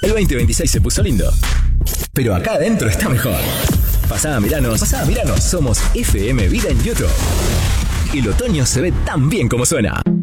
El 2026 se puso lindo, pero acá adentro está mejor. Pasá a mirarnos. Somos FM Vida en YouTube. Y el otoño se ve tan bien como suena.